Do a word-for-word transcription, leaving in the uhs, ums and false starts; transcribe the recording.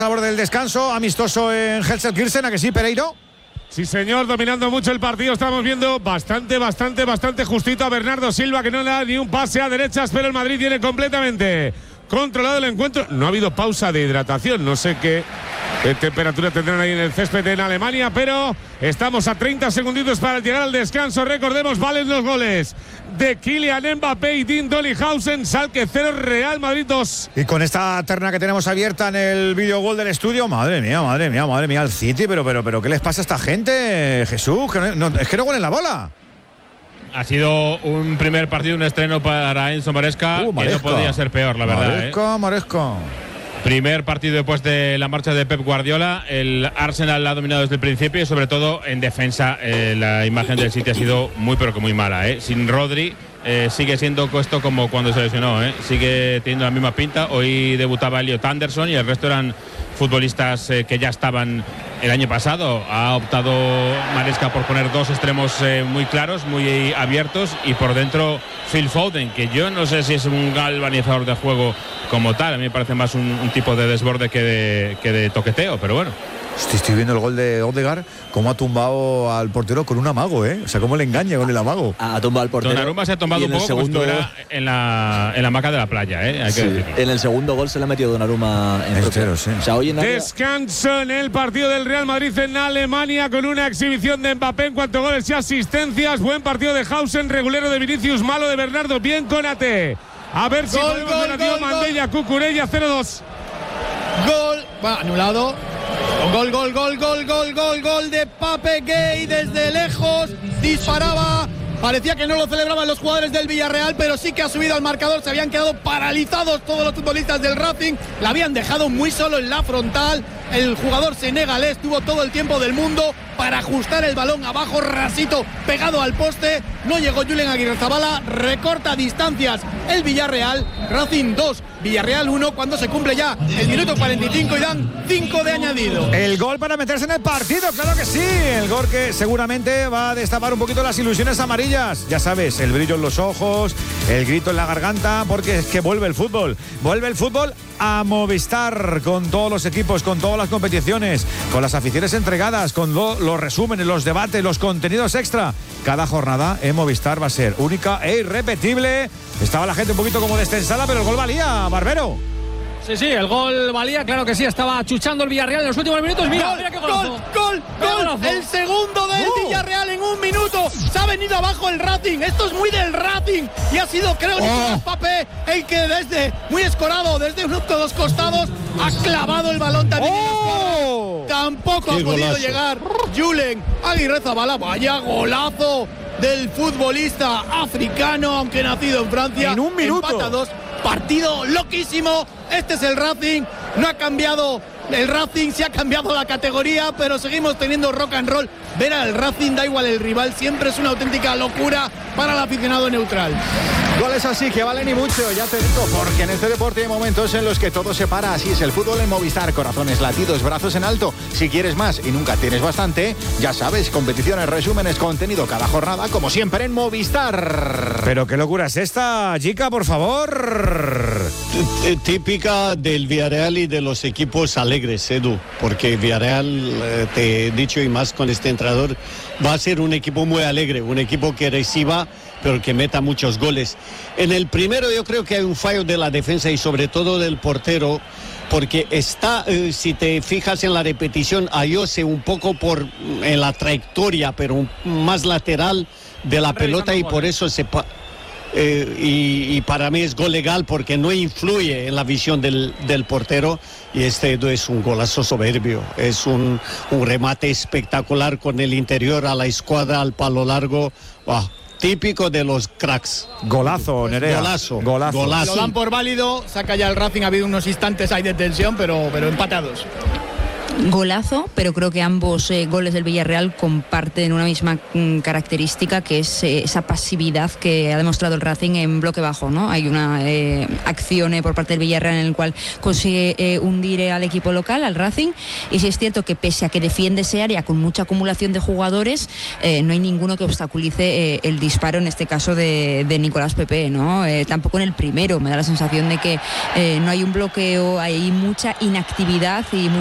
Sabor del descanso, amistoso en Gelsenkirchen, ¿a que sí, Pereiro? Sí, señor, dominando mucho el partido. Estamos viendo bastante, bastante, bastante justito a Bernardo Silva, que no le da ni un pase a derechas, pero el Madrid tiene completamente controlado el encuentro. No ha habido pausa de hidratación, no sé qué, qué temperatura tendrán ahí en el césped en Alemania, pero estamos a treinta segunditos para llegar al descanso. Recordemos, valen los goles de Kylian Mbappé y Dean Dollyhausen. Schalke cero, Real Madrid dos. Y con esta terna que tenemos abierta en el videogol del estudio, madre mía, madre mía, madre mía, el City, pero, pero, pero, ¿qué les pasa a esta gente, Jesús? Que no, no, es que no huelen la bola. Ha sido un primer partido, un estreno para Enzo Maresca, uh, Maresca. que no podía ser peor, la verdad. Maresca, ¿eh? Maresca. Primer partido después de la marcha de Pep Guardiola. El Arsenal ha dominado desde el principio y sobre todo en defensa eh, la imagen del City ha sido muy pero que muy mala. ¿eh? Sin Rodri eh, sigue siendo esto como cuando se lesionó. ¿eh? Sigue teniendo la misma pinta. Hoy debutaba Elliot Anderson y el resto eran futbolistas eh, que ya estaban el año pasado. Ha optado Maresca por poner dos extremos eh, muy claros, muy abiertos, y por dentro Phil Foden, que yo no sé si es un galvanizador de juego como tal. A mí me parece más un, un tipo de desborde que de, que de toqueteo, pero bueno. Estoy, estoy viendo el gol de Odegaard, cómo ha tumbado al portero con un amago, ¿eh? O sea, cómo le engaña con el amago. Ha tumbado al portero. Donnarumma se ha tomado un poco segundo... como si estuviera en la, en la hamaca de la playa, ¿eh? Hay que sí. En el segundo gol se le ha metido Donnarumma en Entero, sí. O sea, hoy en área... Descanso en el partido del Real Madrid en Alemania con una exhibición de Mbappé en cuanto a goles y asistencias. Buen partido de Hausen, regulero de Vinicius, malo de Bernardo, bien Konate. A ver si gol, podemos ver a Dio Mandella, Cucurella, cero dos. Gol, va, anulado. Gol, gol, gol, gol, gol, gol, gol de Pape Gay desde lejos. Disparaba. Parecía que no lo celebraban los jugadores del Villarreal, pero sí que ha subido al marcador. Se habían quedado paralizados todos los futbolistas del Racing. La habían dejado muy solo en la frontal. El jugador senegalés tuvo todo el tiempo del mundo para ajustar el balón abajo, rasito, pegado al poste. No llegó Julen Aguirrezabala, recorta distancias el Villarreal. Racing dos, Villarreal uno, cuando se cumple ya el minuto cuarenta y cinco y dan cinco de añadido. El gol para meterse en el partido, claro que sí. El gol que seguramente va a destapar un poquito las ilusiones amarillas. Ya sabes, el brillo en los ojos, el grito en la garganta, porque es que vuelve el fútbol. Vuelve el fútbol a Movistar, con todos los equipos, con todas las competiciones, con las aficiones entregadas, con lo, los resúmenes, los debates, los contenidos extra. Cada jornada en Movistar va a ser única e irrepetible. Estaba la gente un poquito como destensada, pero el gol valía, Barbero. Sí, sí, el gol valía, claro que sí, estaba achuchando el Villarreal en los últimos minutos. Mira, gol, mira qué gol, golazo. gol, gol, gol. El segundo del uh. Villarreal en un minuto. Se ha venido abajo el Racing. Esto es muy del Racing. Y ha sido, creo, oh. Nicolás Pape el que desde, muy escorado, desde uno de los costados, ha clavado el balón también. Oh. Tampoco qué ha podido golazo. Llegar Julen Aguirrezabala. Vaya golazo del futbolista africano, aunque nacido en Francia. En un minuto. Empata dos. Partido loquísimo. Este es el Racing. No ha cambiado el Racing, se ha cambiado la categoría, pero seguimos teniendo rock and roll. Ver al Racing, da igual el rival, siempre es una auténtica locura para el aficionado neutral. Goles así que valen y mucho, ya te digo, porque en este deporte hay momentos en los que todo se para. Así es el fútbol en Movistar, corazones latidos, brazos en alto. Si quieres más y nunca tienes bastante, ya sabes, competiciones, resúmenes, contenido cada jornada, como siempre en Movistar. Pero qué locura es esta, chica, por favor. Típica del Villarreal y de los equipos alegres, Edu, porque Villarreal, eh, te he dicho, y más con este entrenador, va a ser un equipo muy alegre, un equipo que reciba, pero que meta muchos goles. En el primero yo creo que hay un fallo de la defensa y sobre todo del portero, porque está, eh, si te fijas en la repetición, Ayose un poco por en la trayectoria, pero un, más lateral de la pelota, y por eso se... Pa- Eh, y, y para mí es gol legal porque no influye en la visión del, del portero, y este es un golazo soberbio, es un, un remate espectacular con el interior a la escuadra, al palo largo. Wow, típico de los cracks. Golazo, Nerea. Golazo, golazo. golazo. Lo dan por válido, saca ya el Racing, ha habido unos instantes ahí de tensión, pero, pero empatados. Golazo, pero creo que ambos eh, goles del Villarreal comparten una misma mm, característica, que es eh, esa pasividad que ha demostrado el Racing en bloque bajo, ¿no? Hay una eh, acción eh, por parte del Villarreal en el cual consigue eh, hundir eh, al equipo local, al Racing, y sí es cierto que pese a que defiende ese área con mucha acumulación de jugadores, eh, no hay ninguno que obstaculice eh, el disparo, en este caso de, de Nicolás Pepe, ¿no? Eh, tampoco en el primero, me da la sensación de que eh, no hay un bloqueo, hay mucha inactividad y